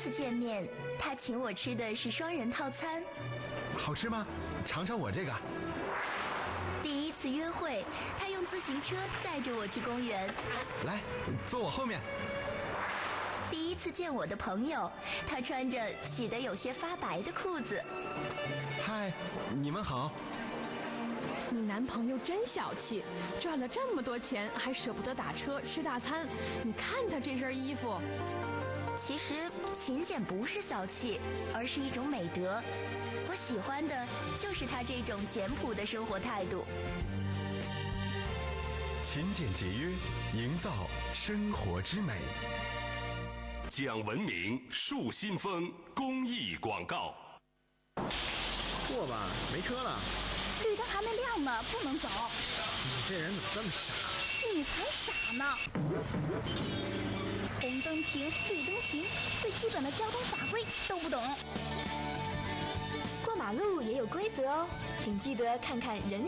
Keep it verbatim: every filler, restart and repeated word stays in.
次见面，他请我吃的是双人套餐。 好吃吗？尝尝我这个。 第一次约会，他用自行车载着我去公园。 来，坐我后面。 第一次见我的朋友，他穿着洗得有些发白的裤子。 嗨，你们好。 你男朋友真小气，赚了这么多钱还舍不得打车吃大餐。你看他这身衣服。 其实勤俭不是小气，而是一种美德。我喜欢的就是他这种简朴的生活态度。 勤俭节约，营造生活之美。 讲文明树新风公益广告。 过吧，没车了。 绿灯还没亮呢，不能走。 你这人怎么这么傻？ 你才傻呢！红灯停，绿灯行，最基本的交通法规都不懂。 过马路也有规则哦，请记得看看人